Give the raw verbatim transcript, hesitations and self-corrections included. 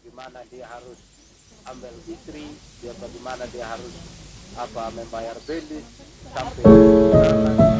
bagaimana dia harus ambil istri, dia bagaimana dia harus apa membayar belis sampai